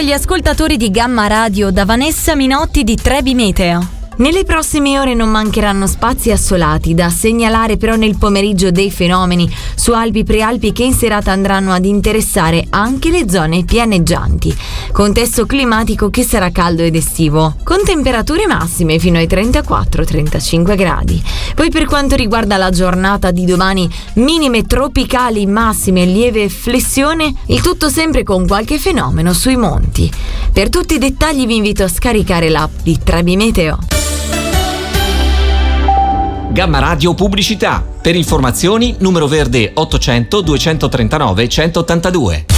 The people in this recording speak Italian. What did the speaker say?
gli ascoltatori di Gamma Radio da Vanessa Minotti di Trebi Meteo. Nelle prossime ore non mancheranno spazi assolati, da segnalare però nel pomeriggio dei fenomeni su Alpi Prealpi che in serata andranno ad interessare anche le zone pianeggianti. Contesto climatico che sarà caldo ed estivo, con temperature massime fino ai 34-35 gradi. Poi per quanto riguarda la giornata di domani, minime tropicali, massime lieve flessione, il tutto sempre con qualche fenomeno sui monti. Per tutti i dettagli vi invito a scaricare l'app di Trebi Meteo. Gamma Radio Pubblicità. Per informazioni numero verde 800 239 182.